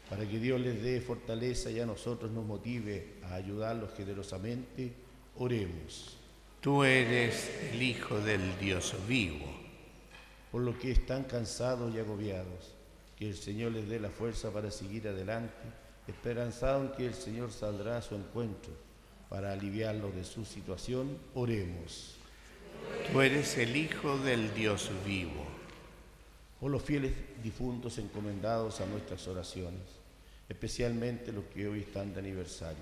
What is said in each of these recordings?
Para que Dios les dé fortaleza y a nosotros nos motive a ayudarlos generosamente, oremos. Tú eres el Hijo del Dios vivo. Por lo que están cansados y agobiados, que el Señor les dé la fuerza para seguir adelante, esperanzado en que el Señor saldrá a su encuentro. Para aliviarlos de su situación, oremos. Tú eres el Hijo del Dios vivo. Por los fieles difuntos encomendados a nuestras oraciones, especialmente los que hoy están de aniversario.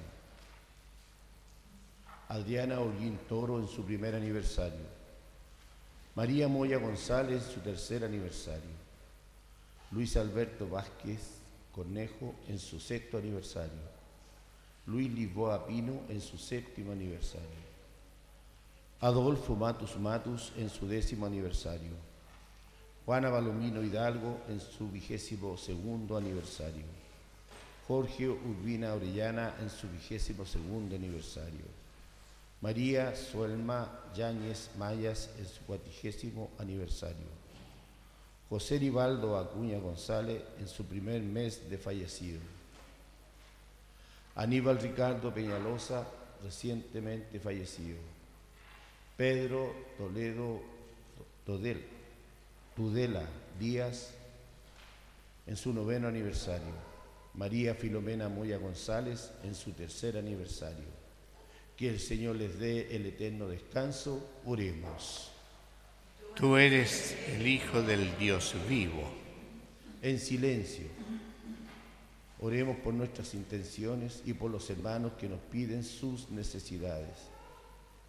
Adriana Holguín Toro en su primer aniversario. María Moya González en su tercer aniversario. Luis Alberto Vázquez Cornejo en su sexto aniversario. Luis Lisboa Pino en su séptimo aniversario. Adolfo Matus en su 10º aniversario. Juana Balomino Hidalgo en su 22º aniversario. Jorge Urbina Orellana en su 22º aniversario. María Suelma Yáñez Mayas en su 40º aniversario. José Rivaldo Acuña González en su primer mes de fallecido. Aníbal Ricardo Peñalosa, recientemente fallecido. Pedro Toledo Tudela Díaz en su 9º aniversario. María Filomena Moya González en su 3er aniversario. Que el Señor les dé el eterno descanso. Oremos. Tú eres el Hijo del Dios vivo. En silencio, oremos por nuestras intenciones y por los hermanos que nos piden sus necesidades.